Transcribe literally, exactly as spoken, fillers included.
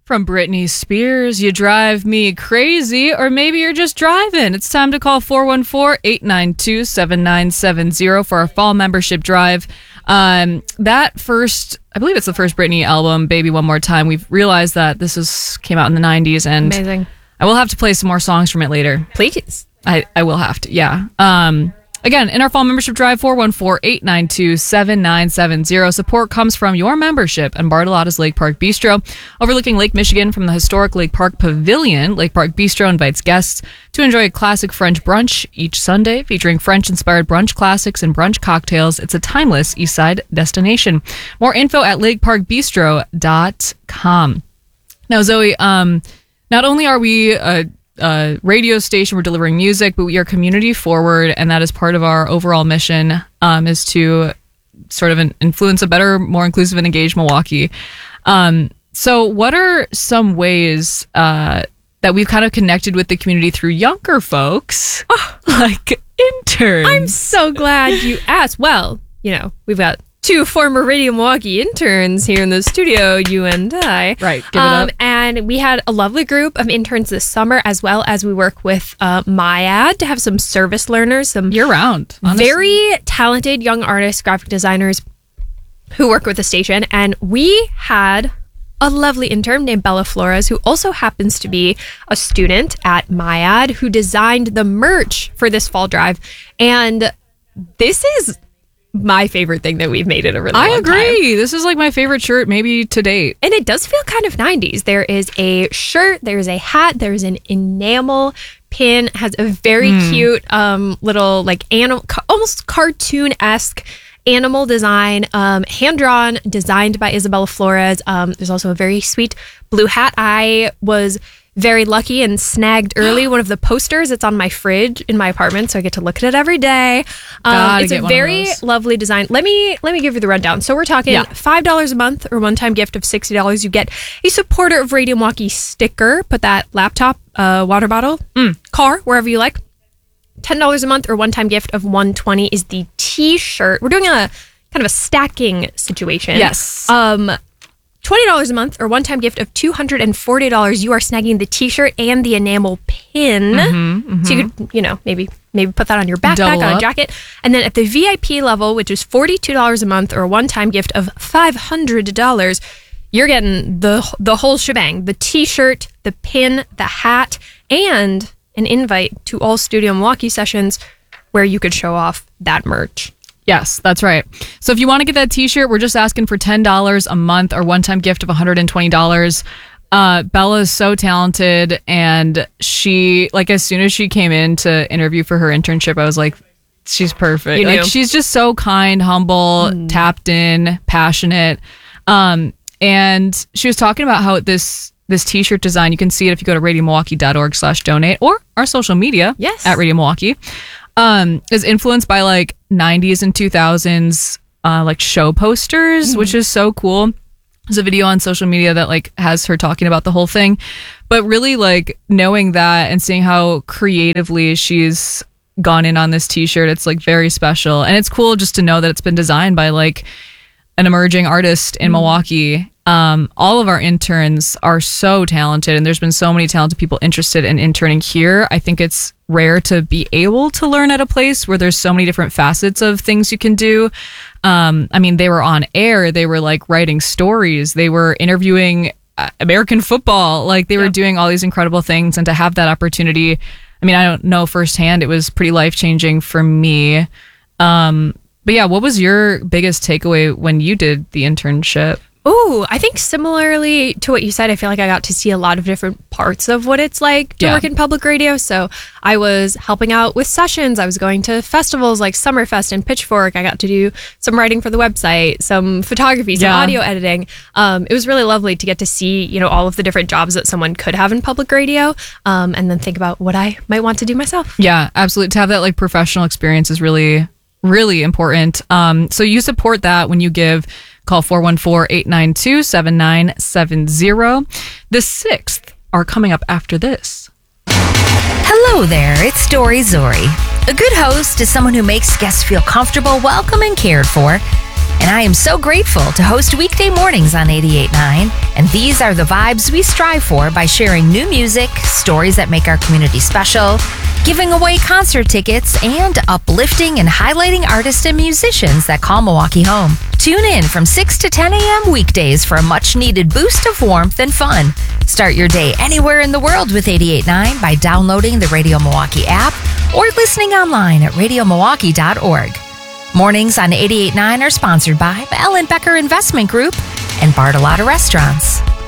From Britney Spears, You Drive Me Crazy, or maybe you're just driving. It's time to call four one four, eight nine two, seven nine seven zero for our fall membership drive. Um, that first, I believe it's the first Britney album, Baby One More Time. We've realized that this is came out in the nineties, and amazing. I will have to play some more songs from it later. Please. I, I will have to, yeah. Um, again, in our fall membership drive, four one four, eight nine two, seven nine seven zero. Support comes from your membership in Bartolotta's Lake Park Bistro. Overlooking Lake Michigan from the historic Lake Park Pavilion, Lake Park Bistro invites guests to enjoy a classic French brunch each Sunday, featuring French-inspired brunch classics and brunch cocktails. It's a timeless Eastside destination. More info at lake park bistro dot com. Now, Zoe, um, not only are we a Uh, radio station, we're delivering music, but we are community forward, and that is part of our overall mission, um, is to sort of an influence a better, more inclusive and engaged Milwaukee. Um, so what are some ways uh, that we've kind of connected with the community through younger folks, oh, like interns? I'm so glad you asked. Well, you know, we've got two former Radio Milwaukee interns here in the studio, you and I. Right, give um, it up. And we had a lovely group of interns this summer, as well as we work with uh, MyAd to have some service learners, some year-round, very talented young artists, graphic designers who work with the station. And we had a lovely intern named Bella Flores, who also happens to be a student at MyAd, who designed the merch for this fall drive. And this is my favorite thing that we've made in a really I long agree. time. This is like my favorite shirt maybe to date. And it does feel kind of nineties. There is a shirt, there's a hat, there's an enamel pin, has a very mm. cute um, little like animal, almost cartoon-esque animal design, um, hand-drawn, designed by Isabella Flores. Um, there's also a very sweet blue hat. I was very lucky and snagged early one of the posters. It's on my fridge in my apartment, so I get to look at it every day. Um, it's a very lovely design. Let me let me give you the rundown. So we're talking yeah. five dollars a month or one-time gift of sixty dollars. You get a supporter of Radio Milwaukee sticker. Put that laptop, uh, water bottle, mm. car, wherever you like. ten dollars a month or one-time gift of one hundred twenty dollars is the t-shirt. We're doing a kind of a stacking situation. Yes. Um, twenty dollars a month or one-time gift of two hundred forty dollars. You are snagging the t-shirt and the enamel pin. Mm-hmm, mm-hmm. So you could, you know, maybe maybe put that on your backpack, Double on up. a jacket. And then at the V I P level, which is forty-two dollars a month or a one-time gift of five hundred dollars, you're getting the the whole shebang. The t-shirt, the pin, the hat, and an invite to all Studio Milwaukee sessions where you could show off that merch. Yes, that's right. So if you want to get that t-shirt, we're just asking for ten dollars a month or one-time gift of one hundred twenty dollars. Uh, Bella is so talented, and she, like, as soon as she came in to interview for her internship, I was like, she's perfect. You like, knew. she's just so kind, humble, mm. tapped in, passionate. Um, and she was talking about how this this t-shirt design, you can see it if you go to radio milwaukee dot org slash donate or our social media yes. at Radio Milwaukee. Um, is influenced by like nineties and two thousands uh, like show posters, mm-hmm. which is so cool. There's a video on social media that like has her talking about the whole thing, but really like knowing that and seeing how creatively she's gone in on this t-shirt, it's like very special. And it's cool just to know that it's been designed by like an emerging artist in mm-hmm. Milwaukee. Um, all of our interns are so talented, and there's been so many talented people interested in interning here. I think it's rare to be able to learn at a place where there's so many different facets of things you can do. Um, I mean, they were on air, they were like writing stories, they were interviewing uh, American football, like they yeah. were doing all these incredible things. And to have that opportunity, I mean, I don't know firsthand, it was pretty life-changing for me. Um, but yeah, what was your biggest takeaway when you did the internship? Ooh, I think similarly to what you said, I feel like I got to see a lot of different parts of what it's like to yeah. work in public radio. So I was helping out with sessions. I was going to festivals like Summerfest and Pitchfork. I got to do some writing for the website, some photography, some yeah. audio editing. Um, it was really lovely to get to see, you know, all of the different jobs that someone could have in public radio, um, and then think about what I might want to do myself. Yeah, absolutely. To have that like professional experience is really, really important. Um, so you support that when you give. Call four one four, eight nine two, seven nine seven zero. The sixth are coming up after this. Hello there, it's Dory Zori. A good host is someone who makes guests feel comfortable, welcome, and cared for. And I am so grateful to host weekday mornings on eighty-eight point nine. And these are the vibes we strive for by sharing new music, stories that make our community special, giving away concert tickets, and uplifting and highlighting artists and musicians that call Milwaukee home. Tune in from six to ten a.m. weekdays for a much-needed boost of warmth and fun. Start your day anywhere in the world with eighty-eight point nine by downloading the Radio Milwaukee app or listening online at radio milwaukee dot org. Mornings on eighty-eight point nine are sponsored by Ellen Becker Investment Group and Bartolotta Restaurants.